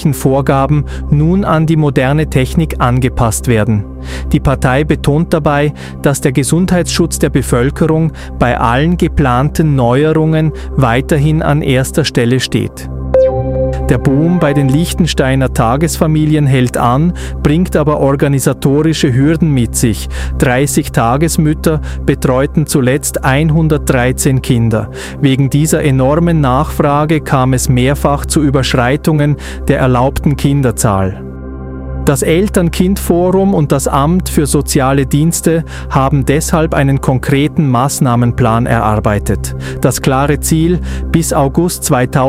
Vorgaben nun an die moderne Technik angepasst werden. Die Partei betont dabei, dass der Gesundheitsschutz der Bevölkerung bei allen geplanten Neuerungen weiterhin an erster Stelle steht. Der Boom bei den Liechtensteiner Tagesfamilien hält an, bringt aber organisatorische Hürden mit sich. 30 Tagesmütter betreuten zuletzt 113 Kinder. Wegen dieser enormen Nachfrage kam es mehrfach zu Überschreitungen der erlaubten Kinderzahl. Das Eltern-Kind-Forum und das Amt für soziale Dienste haben deshalb einen konkreten Maßnahmenplan erarbeitet. Das klare Ziel: bis August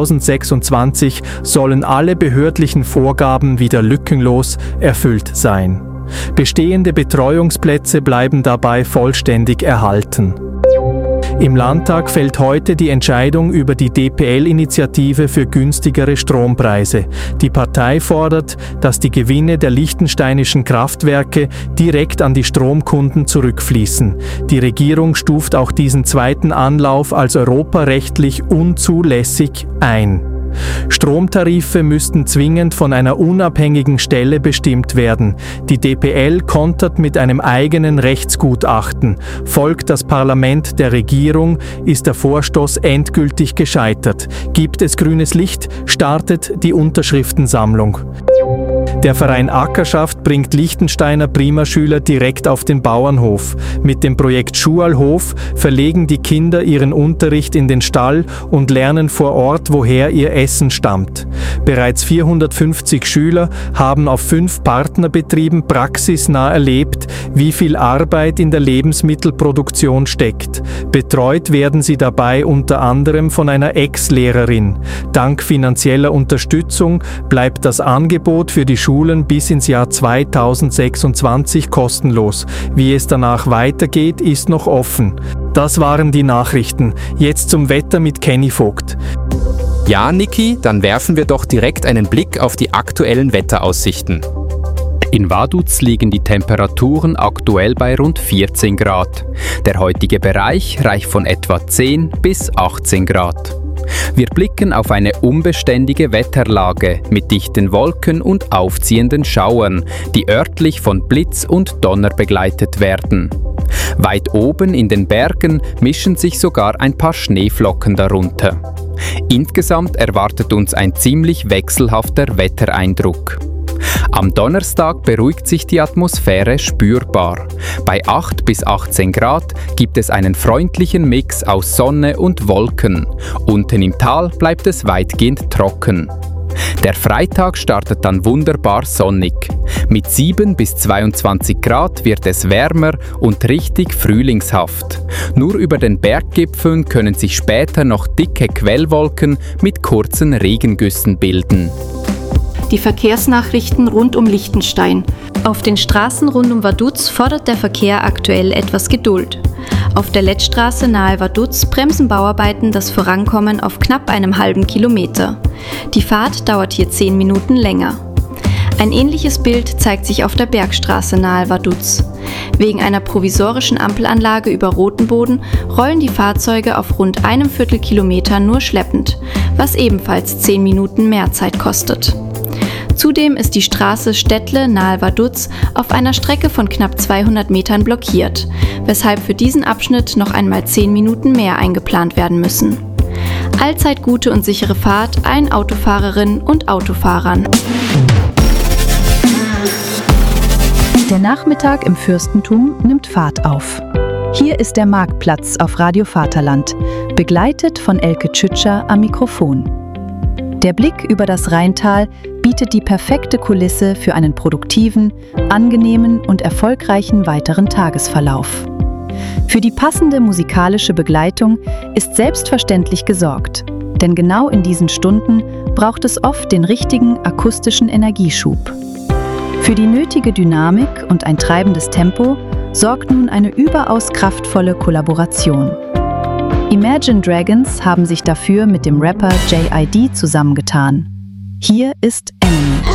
2026 sollen alle behördlichen Vorgaben wieder lückenlos erfüllt sein. Bestehende Betreuungsplätze bleiben dabei vollständig erhalten. Im Landtag fällt heute die Entscheidung über die DPL-Initiative für günstigere Strompreise. Die Partei fordert, dass die Gewinne der liechtensteinischen Kraftwerke direkt an die Stromkunden zurückfließen. Die Regierung stuft auch diesen zweiten Anlauf als europarechtlich unzulässig ein. Stromtarife müssten zwingend von einer unabhängigen Stelle bestimmt werden. Die DPL kontert mit einem eigenen Rechtsgutachten. Folgt das Parlament der Regierung, ist der Vorstoß endgültig gescheitert. Gibt es grünes Licht, startet die Unterschriftensammlung. Der Verein Ackerschaft bringt Liechtensteiner Primaschüler direkt auf den Bauernhof. Mit dem Projekt Schualhof verlegen die Kinder ihren Unterricht in den Stall und lernen vor Ort, woher ihr Essen stammt. Bereits 450 Schüler haben auf 5 Partnerbetrieben praxisnah erlebt, wie viel Arbeit in der Lebensmittelproduktion steckt. Betreut werden sie dabei unter anderem von einer Ex-Lehrerin. Dank finanzieller Unterstützung bleibt das Angebot für die Schulen bis ins Jahr 2026 kostenlos. Wie es danach weitergeht, ist noch offen. Das waren die Nachrichten. Jetzt zum Wetter mit Kenny Vogt. Ja, Niki, dann werfen wir doch direkt einen Blick auf die aktuellen Wetteraussichten. In Vaduz liegen die Temperaturen aktuell bei rund 14 Grad. Der heutige Bereich reicht von etwa 10 bis 18 Grad. Wir blicken auf eine unbeständige Wetterlage mit dichten Wolken und aufziehenden Schauern, die örtlich von Blitz und Donner begleitet werden. Weit oben in den Bergen mischen sich sogar ein paar Schneeflocken darunter. Insgesamt erwartet uns ein ziemlich wechselhafter Wettereindruck. Am Donnerstag beruhigt sich die Atmosphäre spürbar. Bei 8 bis 18 Grad gibt es einen freundlichen Mix aus Sonne und Wolken. Unten im Tal bleibt es weitgehend trocken. Der Freitag startet dann wunderbar sonnig. Mit 7 bis 22 Grad wird es wärmer und richtig frühlingshaft. Nur über den Berggipfeln können sich später noch dicke Quellwolken mit kurzen Regengüssen bilden. Die Verkehrsnachrichten rund um Liechtenstein. Auf den Straßen rund um Vaduz fordert der Verkehr aktuell etwas Geduld. Auf der Lettstraße nahe Vaduz bremsen Bauarbeiten das Vorankommen auf knapp einem halben Kilometer. Die Fahrt dauert hier 10 Minuten länger. Ein ähnliches Bild zeigt sich auf der Bergstraße nahe Vaduz. Wegen einer provisorischen Ampelanlage über roten Boden rollen die Fahrzeuge auf rund einem Viertelkilometer nur schleppend, was ebenfalls 10 Minuten mehr Zeit kostet. Zudem ist die Straße Stettle nahe Vaduz auf einer Strecke von knapp 200 Metern blockiert, weshalb für diesen Abschnitt noch einmal 10 Minuten mehr eingeplant werden müssen. Allzeit gute und sichere Fahrt allen Autofahrerinnen und Autofahrern. Der Nachmittag im Fürstentum nimmt Fahrt auf. Hier ist der Marktplatz auf Radio Vaterland, begleitet von Elke Tschütscher am Mikrofon. Der Blick über das Rheintal bietet die perfekte Kulisse für einen produktiven, angenehmen und erfolgreichen weiteren Tagesverlauf. Für die passende musikalische Begleitung ist selbstverständlich gesorgt, denn genau in diesen Stunden braucht es oft den richtigen akustischen Energieschub. Für die nötige Dynamik und ein treibendes Tempo sorgt nun eine überaus kraftvolle Kollaboration. Imagine Dragons haben sich dafür mit dem Rapper J.I.D. zusammengetan. Hier ist Enemy.